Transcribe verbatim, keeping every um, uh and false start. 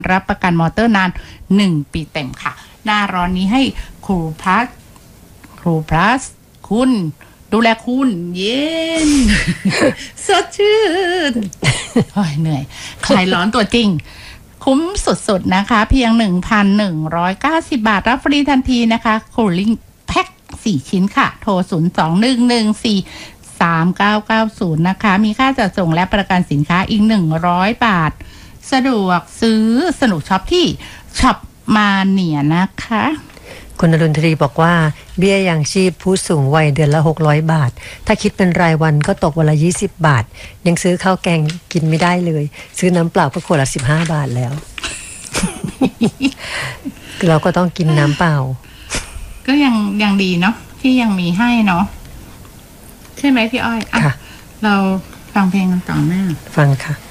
รับประกันมอเตอร์นานหนึ่งปีเต็มค่ะหน้าร้อนนี้ให้ครูพลัสครูพลัสคุณดูแลคุณเย็น สดชื่นโอ้ยเหนื่อยคลายร้อนตัวจริงคุ้มสุดๆนะคะเพียง หนึ่งพันหนึ่งร้อยเก้าสิบ บาทรับฟรีทันทีนะคะคูลิ่งแพ็คสี่ชิ้นค่ะโทรศูนย์ สอง หนึ่ง หนึ่ง สี่ สาม เก้า เก้า ศูนย์นะคะมีค่าจัดส่งและประกันสินค้าอีกหนึ่งร้อยบาทสะดวกซื้อสนุกช็อปที่ช็อปมาเนียนะคะคุณอรุณธรีบอกว่าเบี้ยยังชีพผู้สูงวัยเดือนละหกร้อยบาทถ้าคิดเป็นรายวันก็ตกวันละยี่สิบบาทยังซื้อข้าวแกงกินไม่ได้เลยซื้อน้ำเปล่าก็ขวดละสิบห้าบาทแล้ว เราก็ต้องกินน้ำเปล่าก็ยังยังดีเนาะที่ยังมีให้เนาะใช่ไหมพี่อ้อยอ่ะเราฟังเพลงกันต่อแม่ฟังค่ะ